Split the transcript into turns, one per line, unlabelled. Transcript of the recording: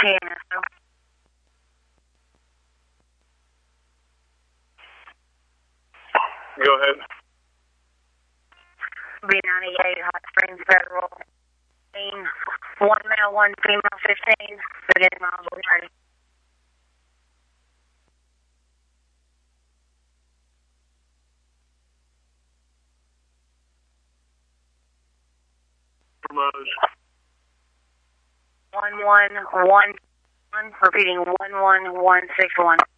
PNSO.
Go ahead.
B98, Hot Springs Federal. 1 male, 1 female, 15. Beginning miles will be ready.
Promote.
11161. Repeating 11161.